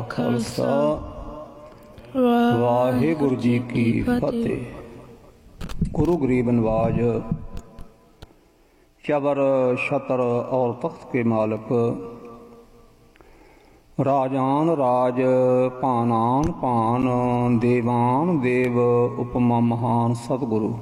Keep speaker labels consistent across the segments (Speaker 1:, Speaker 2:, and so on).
Speaker 1: खालसा वाहिगुरु जी की फतेह। गुरु गरीब नवाज चबर छतर और तख्त के मालिक, राजान राज पानान पान, देवान देव उपमा महान सतगुरु।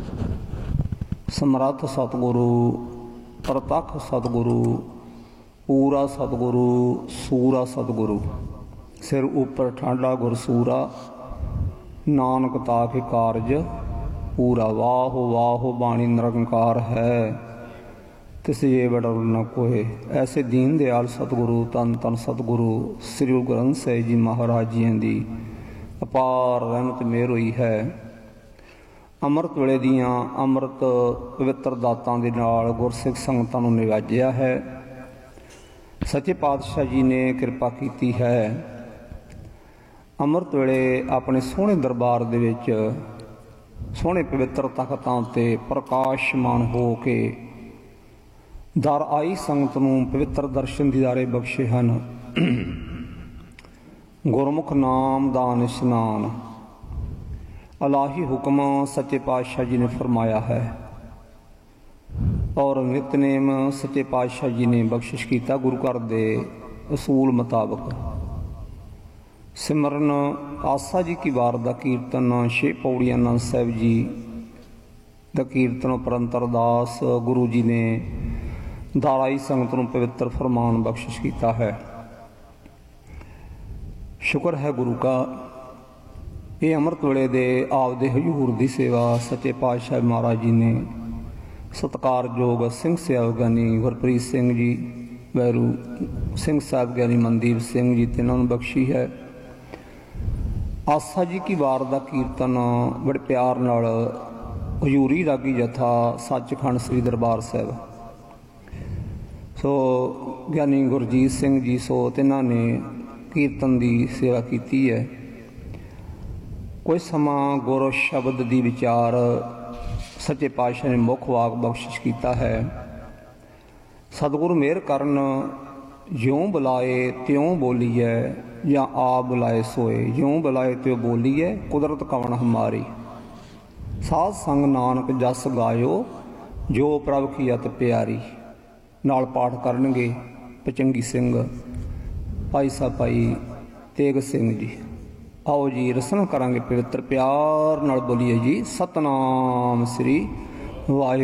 Speaker 1: समर्थ सतगुरु प्रतख सतगुरु, पूरा सतगुरु सूरा सतगुरु। सिर उपर ठांडा गुरसूरा, नानक ताके कारज पूरा। वाहो वाहो बाणी निरंकार है, तिस ये बड़ा न कोय। ऐसे दीन दयाल सतगुरु तन तन सतगुरु श्री गुरु ग्रंथ साहिब जी महाराज जी की अपार रहमत मेहर हुई है। अमृत वेले दियां अमृत पवित्र दातां दे नाल गुरसिख संगतां नूं निवाजिया है। सच्चे पातशाह जी ने कृपा की है। अमृत वेले अपने सोहने दरबार दे विच सोहने पवित्र तख्तां ते प्रकाशमान हो के दर आई संगत नूं पवित्र दर्शन दीदारे बख्शे हन। गुरमुख नाम दान इशनान अलाही हुक्म सच्चे पातशाह जी ने फरमाया है और नितनेम सच्चे पातशाह जी ने बख्शिश किया गुरु घर दे असूल मुताबक। सिमरन आसा जी की वार का कीर्तन, 6 पौड़ियां आनंद साहिब जी का कीर्तन उपरंत अरदास गुरु जी ने दाराई संगत नूं पवित्र फरमान बख्शिश किया है। शुक्र है गुरु का। ये अमृत वेले दे आपदे हजूर की सेवा सच्चे पातशाह महाराज जी ने सत्कारयोग सिंह साहब ज्ञानी गुरप्रीत सिंह जी, वैरू सिंह साहब ज्ञानी मनदीप सिंह जी तिन्हों बख्शी है। आसा जी की वार का कीर्तन बड़े प्यार नाल हजूरी रागी जथा सचखंड श्री दरबार साहब सो ज्ञानी गुरजीत सिंह जी सो तिन्हों ने कीर्तन की सेवा की है। कोई समा गुर शब्द की विचार सच्चे पातशाह ने मुख वाक बख्शिश किया है। सतगुरु मेहर करन ज्यों बुलाए त्यों बोलीए, या आप बुलाए सोए। ज्यों बुलाए त्यों बोलीए, कुदरत कवन हमारी। साध संग नानक जस गायो, जो प्रभ की अत प्यारी। नाल पाठ करनगे पचंगी सिंह, भाई साहब भाई तेग सिंह जी। आओ जी रसन करांगे पवित्र प्यार नाल बोलीए जी सतनाम श्री वाहिगुरू।